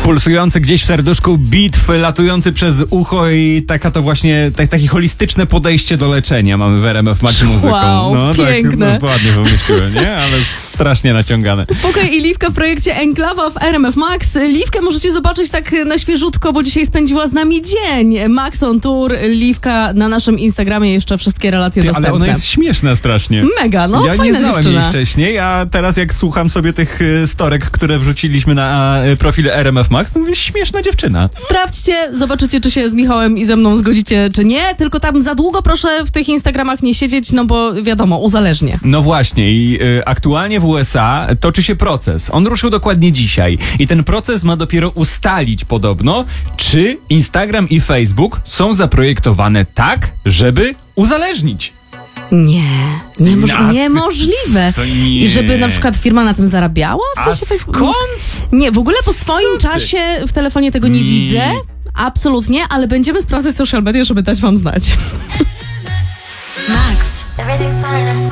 Pulsujący gdzieś w serduszku beat, latujący przez ucho i taka to właśnie, takie holistyczne podejście do leczenia mamy w RMF Max muzyką. Wow, no piękne. Tak, no, ładnie wymyśliłem, nie? Ale strasznie naciągane. Pukaj i Liwka w projekcie Enklawa w RMF Max. Liwkę możecie zobaczyć tak na świeżutko, bo dzisiaj spędziła z nami dzień. Max on Tour, Liwka na naszym Instagramie, jeszcze wszystkie relacje dostępne. Ale ona jest śmieszna strasznie. Mega, no ja fajna nie znałem dziewczyna. jej wcześniej, a teraz jak słucham sobie tych storek, które wrzuciliśmy na profil RMF Max, to mówię, śmieszna dziewczyna. Sprawdźcie, zobaczycie, czy się z Michałem i ze mną zgodzicie, czy nie. Tylko tam za długo proszę w tych Instagramach nie siedzieć, no bo wiadomo, uzależnie. No właśnie i aktualnie w USA toczy się proces. On ruszył dokładnie dzisiaj i ten proces ma dopiero ustalić podobno, czy Instagram i Facebook są zaprojektowane tak, żeby uzależnić. Niemożliwe. Nie. I żeby na przykład firma na tym zarabiała? W sensie tak- Skąd? Nie, w ogóle po swoim czasie w telefonie tego nie widzę. Absolutnie, ale będziemy sprawdzać social media, żeby dać wam znać. Max. Everything's fine, I